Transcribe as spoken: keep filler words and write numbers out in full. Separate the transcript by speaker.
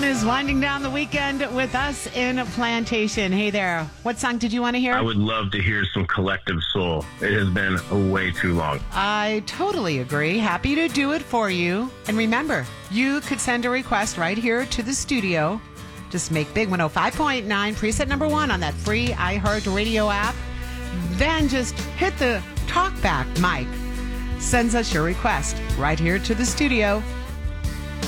Speaker 1: John is winding down the weekend with us in Plantation. Hey there. What song did you want to hear?
Speaker 2: I would love to hear some Collective Soul. It has been way too long.
Speaker 1: I totally agree. Happy to do it for you. And remember, you could send a request right here to the studio. Just make Big one oh five point nine preset number one on that free iHeartRadio app. Then just hit the talkback mic. Sends us your request right here to the studio.